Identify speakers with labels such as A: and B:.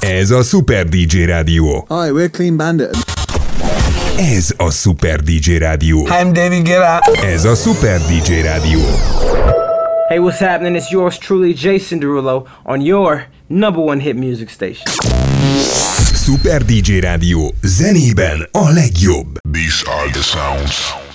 A: Ez a Super DJ Rádió.
B: Hi, we're Clean Bandit.
A: Ez a Super DJ Rádió.
C: Hi, I'm David Guetta.
A: Ez a Super DJ Rádió.
D: Hey, what's happening? It's yours truly, Jason Derulo, on your number one hit music station.
A: Super DJ Rádió. Zenében a legjobb.
E: These are the sounds